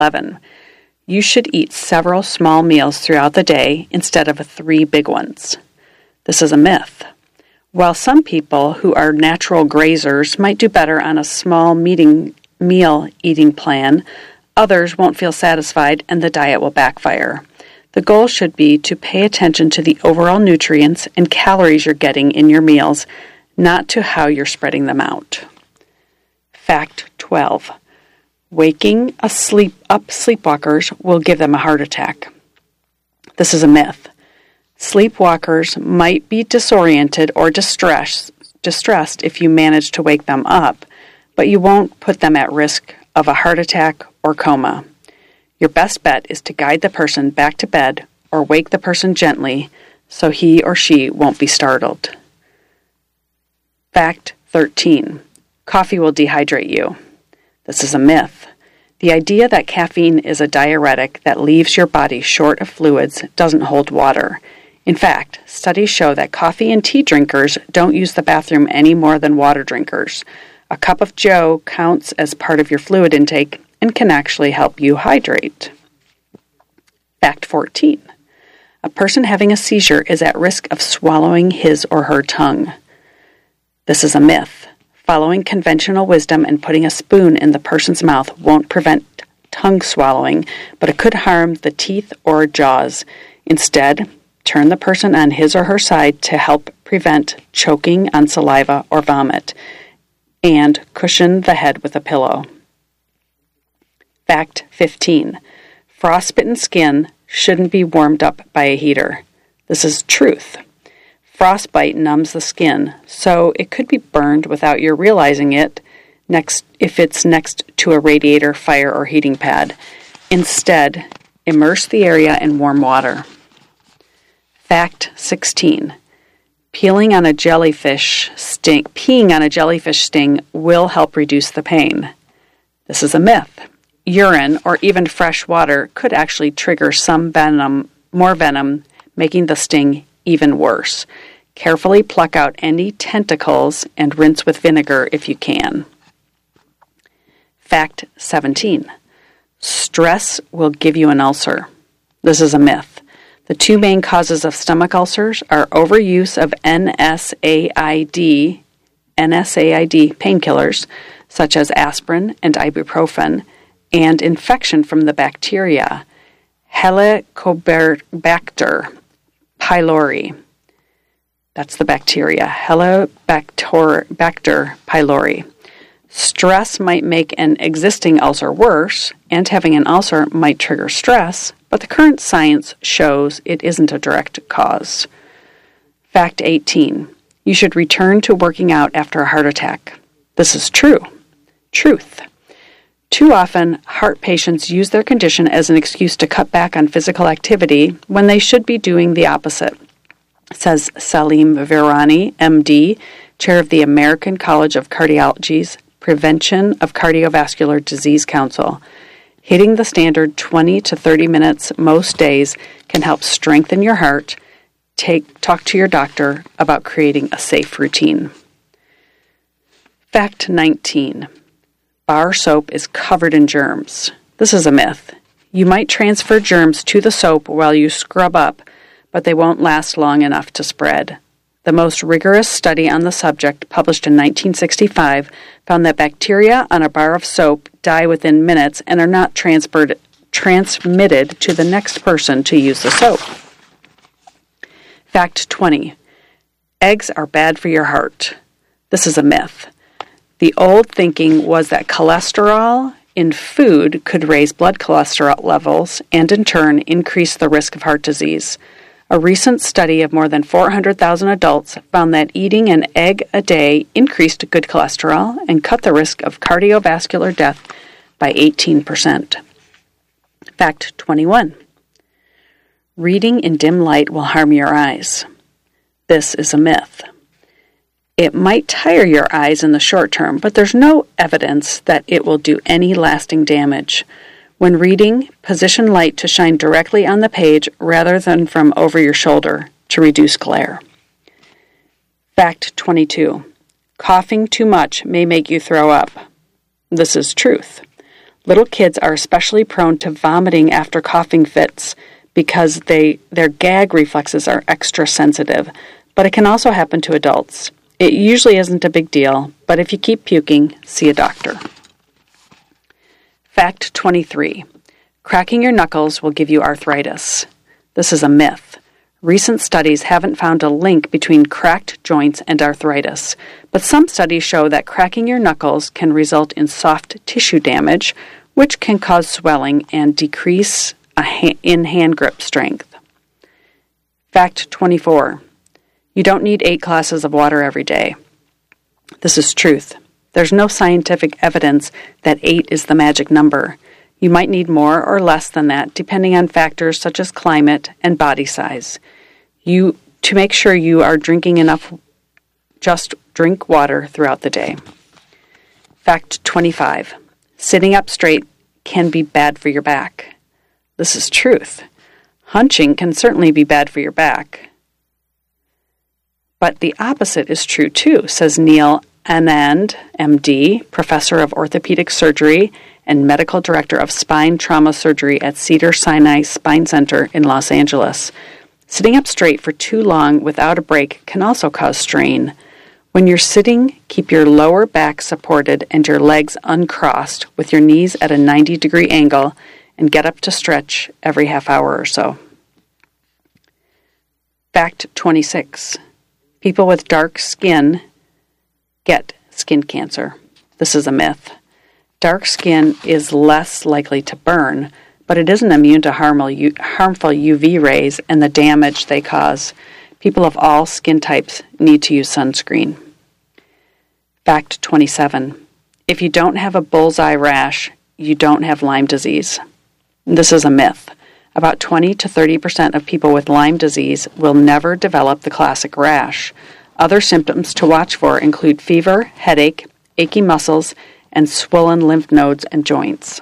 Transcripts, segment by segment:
11. You should eat several small meals throughout the day instead of 3 big ones. This is a myth. While some people who are natural grazers might do better on a small meal eating plan, others won't feel satisfied and the diet will backfire. The goal should be to pay attention to the overall nutrients and calories you're getting in your meals, not to how you're spreading them out. Fact 12. Waking up sleepwalkers will give them a heart attack. This is a myth. Sleepwalkers might be disoriented or distressed if you manage to wake them up, but you won't put them at risk of a heart attack or coma. Your best bet is to guide the person back to bed or wake the person gently so he or she won't be startled. Fact 13. Coffee will dehydrate you. This is a myth. The idea that caffeine is a diuretic that leaves your body short of fluids doesn't hold water. In fact, studies show that coffee and tea drinkers don't use the bathroom any more than water drinkers. A cup of joe counts as part of your fluid intake and can actually help you hydrate. Fact 14. A person having a seizure is at risk of swallowing his or her tongue. This is a myth. Following conventional wisdom and putting a spoon in the person's mouth won't prevent tongue swallowing, but it could harm the teeth or jaws. Instead, turn the person on his or her side to help prevent choking on saliva or vomit, and cushion the head with a pillow. Fact 15. Frostbitten skin shouldn't be warmed up by a heater. This is truth. Frostbite numbs the skin, so it could be burned without your realizing it if it's next to a radiator, fire, or heating pad. Instead, immerse the area in warm water. Fact 16. Peeing on a jellyfish sting will help reduce the pain. This is a myth. Urine or even fresh water could actually trigger more venom, making the sting even worse. Carefully pluck out any tentacles and rinse with vinegar if you can. Fact 17. Stress will give you an ulcer. This is a myth. The 2 main causes of stomach ulcers are overuse of NSAID painkillers, such as aspirin and ibuprofen, and infection from the bacteria Helicobacter pylori. That's the bacteria, Helicobacter pylori. Stress might make an existing ulcer worse, and having an ulcer might trigger stress, but the current science shows it isn't a direct cause. Fact 18. You should return to working out after a heart attack. This is true. Truth. Too often, heart patients use their condition as an excuse to cut back on physical activity when they should be doing the opposite, says Salim Virani, MD, chair of the American College of Cardiology's Prevention of Cardiovascular Disease Council. Hitting the standard 20 to 30 minutes most days can help strengthen your heart. Talk to your doctor about creating a safe routine. Fact 19. Bar soap is covered in germs. This is a myth. You might transfer germs to the soap while you scrub up, but they won't last long enough to spread. The most rigorous study on the subject, published in 1965, found that bacteria on a bar of soap die within minutes and are not transmitted to the next person to use the soap. Fact 20. Eggs are bad for your heart. This is a myth. The old thinking was that cholesterol in food could raise blood cholesterol levels and in turn increase the risk of heart disease. A recent study of more than 400,000 adults found that eating an egg a day increased good cholesterol and cut the risk of cardiovascular death by 18%. Fact 21. Reading in dim light will harm your eyes. This is a myth. It might tire your eyes in the short term, but there's no evidence that it will do any lasting damage. When reading, position light to shine directly on the page rather than from over your shoulder to reduce glare. Fact 22. Coughing too much may make you throw up. This is truth. Little kids are especially prone to vomiting after coughing fits because their gag reflexes are extra sensitive, but it can also happen to adults. It usually isn't a big deal, but if you keep puking, see a doctor. Fact 23. Cracking your knuckles will give you arthritis. This is a myth. Recent studies haven't found a link between cracked joints and arthritis, but some studies show that cracking your knuckles can result in soft tissue damage, which can cause swelling and decrease in hand grip strength. Fact 24. You don't need 8 glasses of water every day. This is truth. There's no scientific evidence that 8 is the magic number. You might need more or less than that, depending on factors such as climate and body size. To make sure you are drinking enough, just drink water throughout the day. Fact 25. Sitting up straight can be bad for your back. This is truth. Hunching can certainly be bad for your back. But the opposite is true too, says Neil Anand, MD, professor of orthopedic surgery and medical director of spine trauma surgery at Cedars-Sinai Spine Center in Los Angeles. Sitting up straight for too long without a break can also cause strain. When you're sitting, keep your lower back supported and your legs uncrossed with your knees at a 90-degree angle, and get up to stretch every half hour or so. Fact 26. People with dark skin get skin cancer. This is a myth. Dark skin is less likely to burn, but it isn't immune to harmful UV rays and the damage they cause. People of all skin types need to use sunscreen. Fact 27. If you don't have a bullseye rash, you don't have Lyme disease. This is a myth. About 20 to 30% of people with Lyme disease will never develop the classic rash. Other symptoms to watch for include fever, headache, achy muscles, and swollen lymph nodes and joints.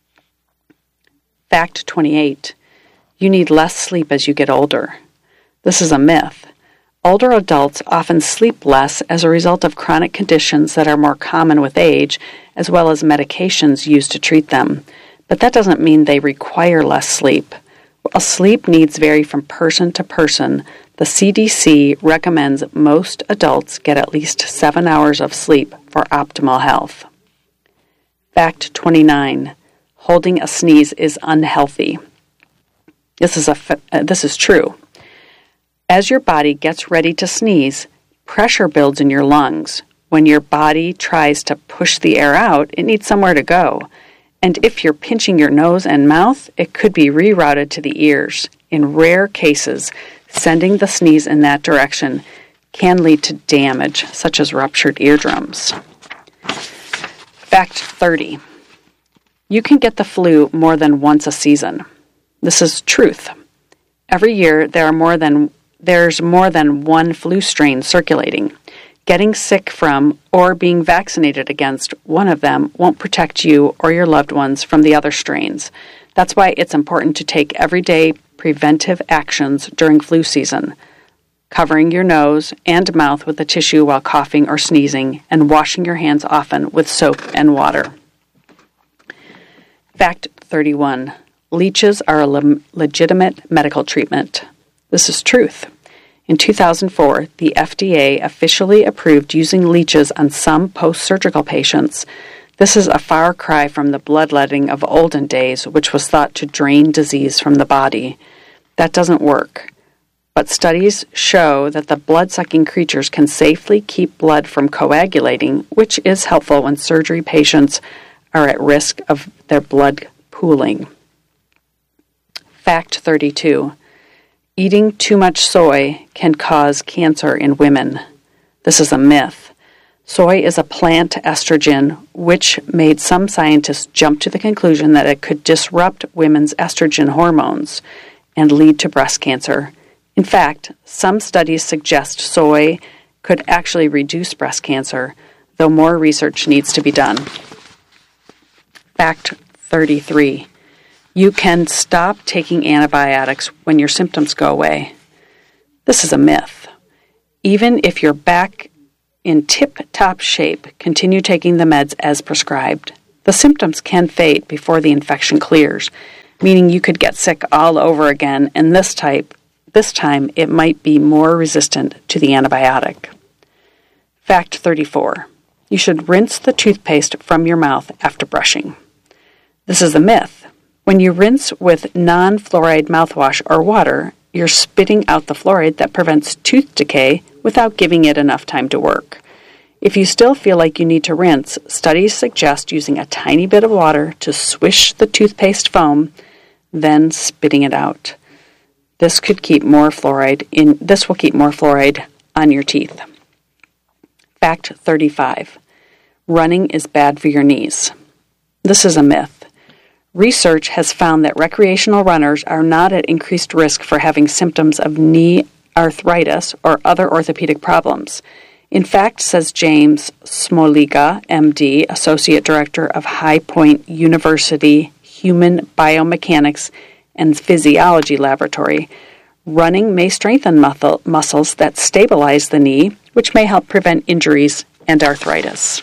Fact 28. You need less sleep as you get older. This is a myth. Older adults often sleep less as a result of chronic conditions that are more common with age, as well as medications used to treat them. But that doesn't mean they require less sleep. While sleep needs vary from person to person, the CDC recommends most adults get at least 7 hours of sleep for optimal health. Fact 29. Holding a sneeze is unhealthy. This is true. As your body gets ready to sneeze, pressure builds in your lungs. When your body tries to push the air out, it needs somewhere to go. And if you're pinching your nose and mouth, it could be rerouted to the ears. In rare cases, sending the sneeze in that direction can lead to damage, such as ruptured eardrums. Fact 30. You can get the flu more than once a season. This is truth. Every year, there's more than one flu strain circulating. Getting sick from or being vaccinated against one of them won't protect you or your loved ones from the other strains. That's why it's important to take everyday preventive actions during flu season. Covering your nose and mouth with a tissue while coughing or sneezing, and washing your hands often with soap and water. Fact 31. Leeches are a legitimate medical treatment. This is truth. In 2004, the FDA officially approved using leeches on some post-surgical patients. This is a far cry from the bloodletting of olden days, which was thought to drain disease from the body. That doesn't work. But studies show that the blood-sucking creatures can safely keep blood from coagulating, which is helpful when surgery patients are at risk of their blood pooling. Fact 32. Eating too much soy can cause cancer in women. This is a myth. Soy is a plant estrogen, which made some scientists jump to the conclusion that it could disrupt women's estrogen hormones and lead to breast cancer. In fact, some studies suggest soy could actually reduce breast cancer, though more research needs to be done. Fact 33. You can stop taking antibiotics when your symptoms go away. This is a myth. Even if you're back in tip-top shape, continue taking the meds as prescribed. The symptoms can fade before the infection clears, meaning you could get sick all over again, and this time it might be more resistant to the antibiotic. Fact 34. You should rinse the toothpaste from your mouth after brushing. This is a myth. When you rinse with non-fluoride mouthwash or water, you're spitting out the fluoride that prevents tooth decay without giving it enough time to work. If you still feel like you need to rinse, studies suggest using a tiny bit of water to swish the toothpaste foam, then spitting it out. This will keep more fluoride on your teeth. Fact 35. Running is bad for your knees. This is a myth. Research has found that recreational runners are not at increased risk for having symptoms of knee arthritis or other orthopedic problems. In fact, says James Smoliga, MD, Associate Director of High Point University Human Biomechanics and Physiology Laboratory, running may strengthen muscles that stabilize the knee, which may help prevent injuries and arthritis.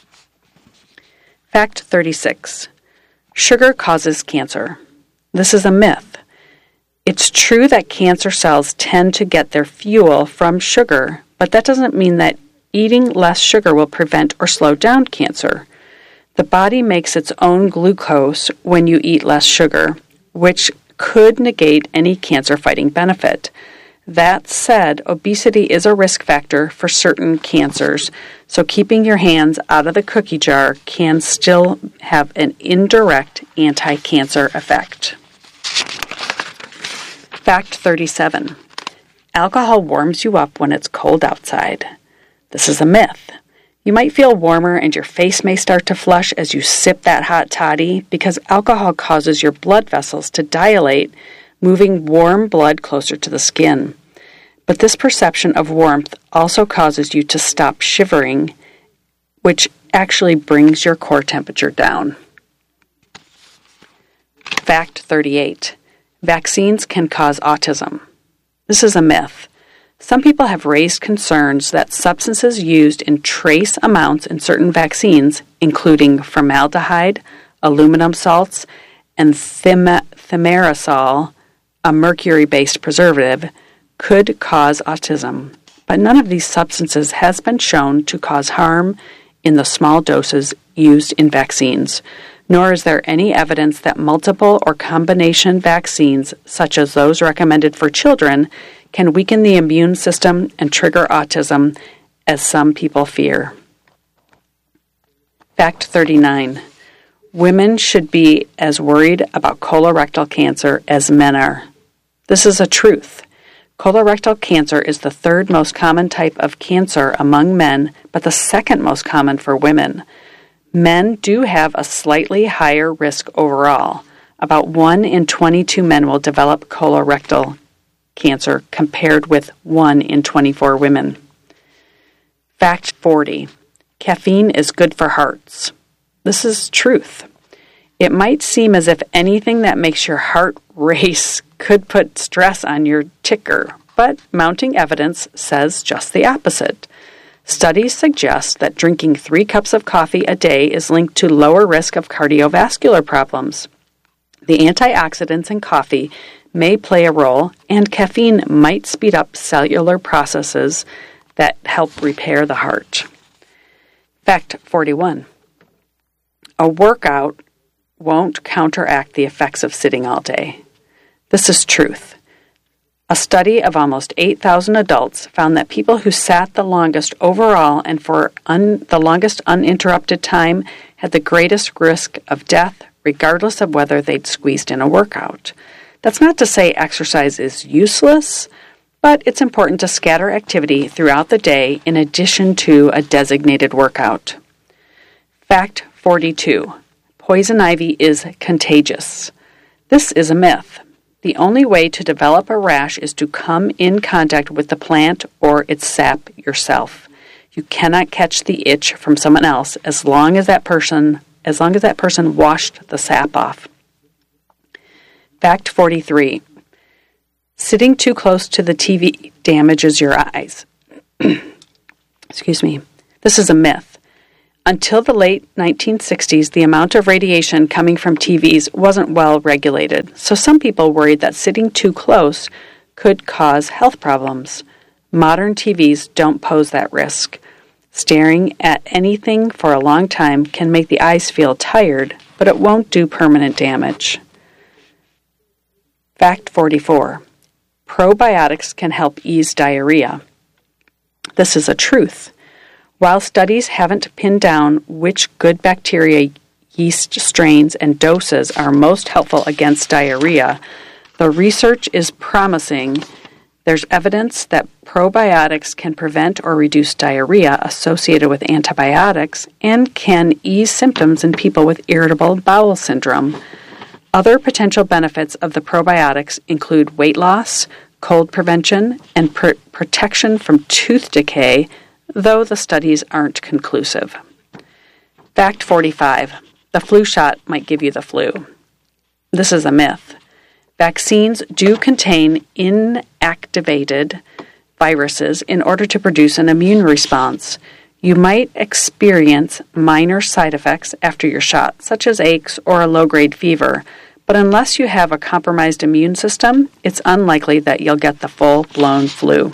Fact 36. Sugar causes cancer. This is a myth. It's true that cancer cells tend to get their fuel from sugar, but that doesn't mean that eating less sugar will prevent or slow down cancer. The body makes its own glucose when you eat less sugar, which could negate any cancer-fighting benefit. That said, obesity is a risk factor for certain cancers, so keeping your hands out of the cookie jar can still have an indirect anti-cancer effect. Fact 37. Alcohol warms you up when it's cold outside. This is a myth. You might feel warmer and your face may start to flush as you sip that hot toddy because alcohol causes your blood vessels to dilate, moving warm blood closer to the skin. But this perception of warmth also causes you to stop shivering, which actually brings your core temperature down. Fact 38. Vaccines can cause autism. This is a myth. Some people have raised concerns that substances used in trace amounts in certain vaccines, including formaldehyde, aluminum salts, and thimerosal, a mercury-based preservative, could cause autism. But none of these substances has been shown to cause harm in the small doses used in vaccines, nor is there any evidence that multiple or combination vaccines, such as those recommended for children, can weaken the immune system and trigger autism, as some people fear. Fact 39. Women should be as worried about colorectal cancer as men are. This is a truth. Colorectal cancer is the third most common type of cancer among men, but the second most common for women. Men do have a slightly higher risk overall. About 1 in 22 men will develop colorectal cancer compared with 1 in 24 women. Fact 40. Caffeine is good for hearts. This is truth. It might seem as if anything that makes your heart race could put stress on your ticker, but mounting evidence says just the opposite. Studies suggest that drinking 3 cups of coffee a day is linked to lower risk of cardiovascular problems. The antioxidants in coffee may play a role, and caffeine might speed up cellular processes that help repair the heart. Fact 41. A workout won't counteract the effects of sitting all day. This is truth. A study of almost 8,000 adults found that people who sat the longest overall and for the longest uninterrupted time had the greatest risk of death, regardless of whether they'd squeezed in a workout. That's not to say exercise is useless, but it's important to scatter activity throughout the day in addition to a designated workout. Fact 42. Poison ivy is contagious. This is a myth. The only way to develop a rash is to come in contact with the plant or its sap yourself. You cannot catch the itch from someone else as long as that person washed the sap off. Fact 43. Sitting too close to the TV damages your eyes. Excuse me. This is a myth. Until the late 1960s, the amount of radiation coming from TVs wasn't well regulated, so some people worried that sitting too close could cause health problems. Modern TVs don't pose that risk. Staring at anything for a long time can make the eyes feel tired, but it won't do permanent damage. Fact 44. Probiotics can help ease diarrhea. This is a truth. While studies haven't pinned down which good bacteria, yeast strains, and doses are most helpful against diarrhea, the research is promising. There's evidence that probiotics can prevent or reduce diarrhea associated with antibiotics and can ease symptoms in people with irritable bowel syndrome. Other potential benefits of the probiotics include weight loss, cold prevention, and protection from tooth decay, though the studies aren't conclusive. Fact 45. The flu shot might give you the flu. This is a myth. Vaccines do contain inactivated viruses in order to produce an immune response. You might experience minor side effects after your shot, such as aches or a low-grade fever, but unless you have a compromised immune system, it's unlikely that you'll get the full-blown flu.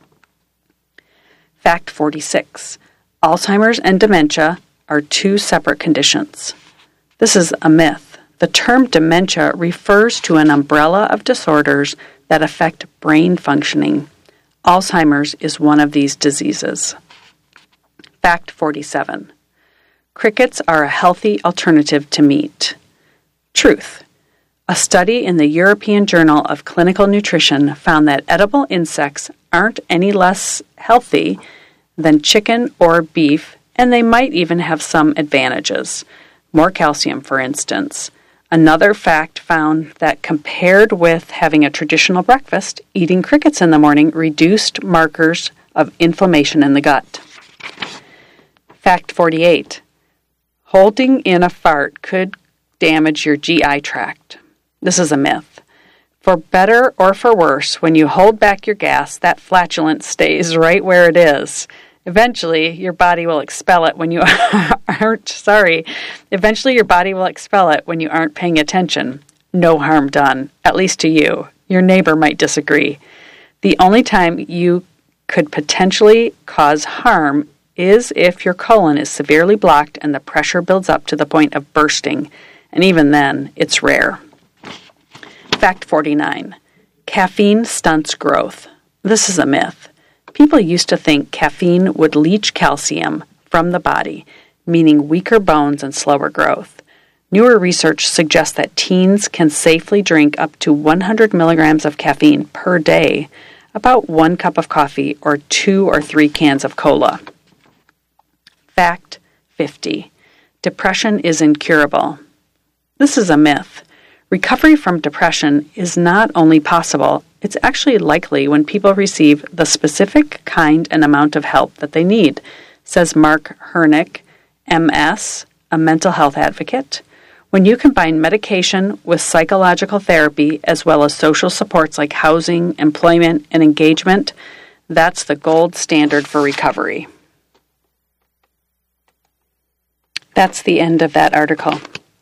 Fact 46. Alzheimer's and dementia are two separate conditions. This is a myth. The term dementia refers to an umbrella of disorders that affect brain functioning. Alzheimer's is one of these diseases. Fact 47. Crickets are a healthy alternative to meat. Truth. A study in the European Journal of Clinical Nutrition found that edible insects aren't any less healthy than chicken or beef, and they might even have some advantages. More calcium, for instance. Another fact found that compared with having a traditional breakfast, eating crickets in the morning reduced markers of inflammation in the gut. Fact 48. Holding in a fart could damage your GI tract. This is a myth. For better or for worse, when you hold back your gas, that flatulence stays right where it is. Eventually, your body will expel it when you aren't paying attention. No harm done, at least to you. Your neighbor might disagree. The only time you could potentially cause harm is if your colon is severely blocked and the pressure builds up to the point of bursting, and even then, it's rare. Fact 49. Caffeine stunts growth. This is a myth. People used to think caffeine would leach calcium from the body, meaning weaker bones and slower growth. Newer research suggests that teens can safely drink up to 100 milligrams of caffeine per day, about 1 cup of coffee or 2 or 3 cans of cola. Fact 50. Depression is incurable. This is a myth. Recovery from depression is not only possible, it's actually likely when people receive the specific kind and amount of help that they need, says Mark Hernick, MS, a mental health advocate. When you combine medication with psychological therapy as well as social supports like housing, employment, and engagement, that's the gold standard for recovery. That's the end of that article.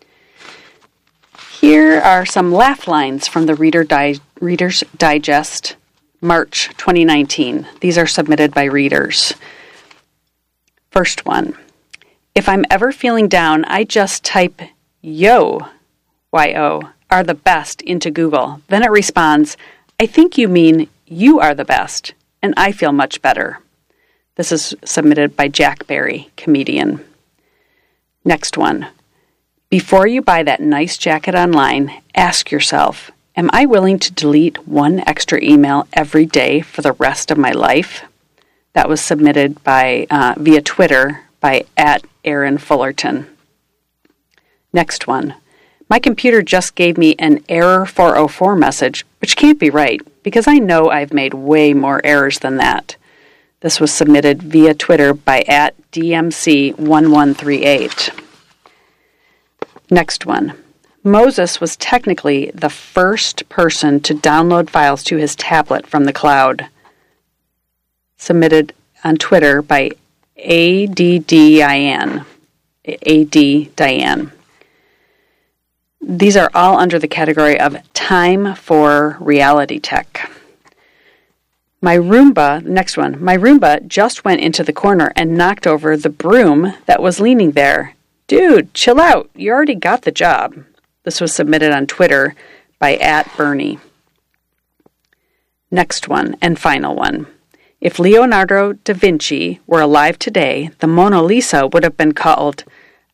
Here are some laugh lines from the Reader's Digest, March 2019. These are submitted by readers. First one. If I'm ever feeling down, I just type yo, Y-O, are the best into Google. Then it responds, I think you mean you are the best, and I feel much better. This is submitted by Jack Barry, comedian. Next one. Before you buy that nice jacket online, ask yourself, am I willing to delete one extra email every day for the rest of my life? That was submitted by via Twitter by @AaronFullerton. Next one. My computer just gave me an error 404 message, which can't be right, because I know I've made way more errors than that. This was submitted via Twitter by @DMC1138. Next one. Moses was technically the first person to download files to his tablet from the cloud. Submitted on Twitter by ADDIN. A.D. Diane. These are all under the category of time for reality tech. My Roomba just went into the corner and knocked over the broom that was leaning there. Dude, chill out. You already got the job. This was submitted on Twitter by @Bernie. Next one and final one. If Leonardo da Vinci were alive today, the Mona Lisa would have been called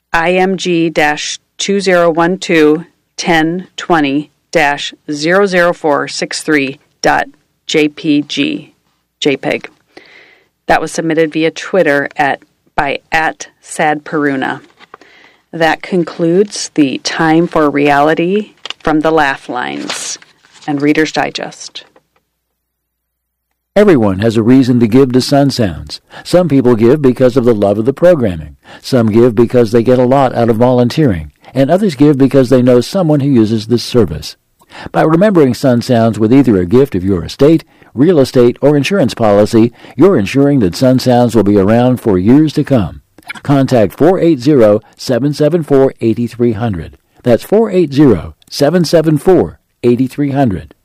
IMG-2012-1020-00463.jpg. That was submitted via Twitter by @SadPeruna. That concludes the Time for Reality from the Laugh Lines and Reader's Digest. Everyone has a reason to give to Sun Sounds. Some people give because of the love of the programming. Some give because they get a lot out of volunteering. And others give because they know someone who uses this service. By remembering Sun Sounds with either a gift of your estate, real estate, or insurance policy, you're ensuring that Sun Sounds will be around for years to come. Contact 480-774-8300. That's 480-774-8300.